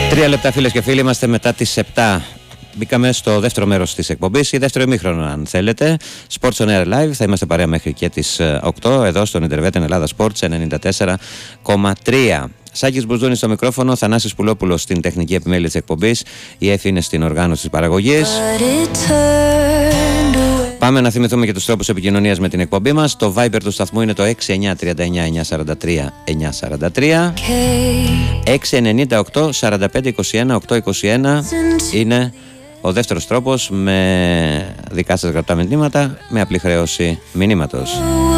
3 λεπτά φίλες και φίλοι, είμαστε μετά τις 7. Μπήκαμε στο δεύτερο μέρος της εκπομπής ή δεύτερο ημίχρονο αν θέλετε. Sports on Air Live, θα είμαστε παρέα μέχρι και τις 8 εδώ στον Ιντερβέτεν Ελλάδα Sports 94,3. Σάκης Μπουζούνης στο μικρόφωνο, Θανάσης Πουλόπουλος στην τεχνική επιμέλεια της εκπομπής, η Εφη είναι στην οργάνωση της παραγωγής. Πάμε να θυμηθούμε και τους τρόπους επικοινωνίας με την εκπομπή μας. Το Viber του σταθμού είναι το 6939-943-943. 698 45 21 821 είναι ο δεύτερος τρόπος, με δικά σας γραπτά μηνύματα με απλή χρέωση μηνύματος.